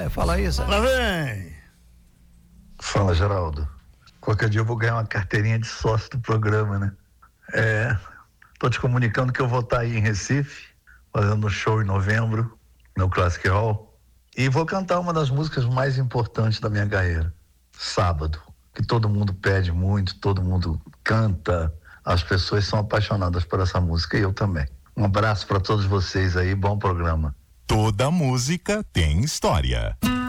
Fala aí, Zé. Lá vem. Fala, Geraldo. Qualquer dia eu vou ganhar uma carteirinha de sócio do programa, né? Tô te comunicando que eu vou estar aí em Recife, fazendo um show em novembro, no Classic Hall, e vou cantar uma das músicas mais importantes da minha carreira, Sábado, que todo mundo pede muito, todo mundo canta, as pessoas são apaixonadas por essa música e eu também. Um abraço para todos vocês aí, bom programa. Toda música tem história.